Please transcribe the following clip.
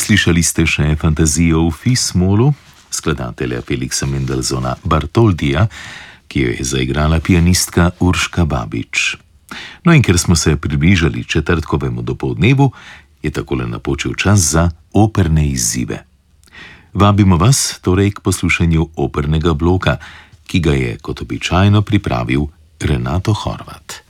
Slišali ste še fantazijo v Fis-molu skladatelja Felixa Mendelssohna Bartoldija, ki jo je zaigrala pianistka Urška Babič. No in ker smo se približali četrtkovemu dopoldnevu, je takole napočil čas za operne izzive. Vabimo vas torej k poslušanju opernega bloka, ki ga je kot običajno pripravil Renato Horvat.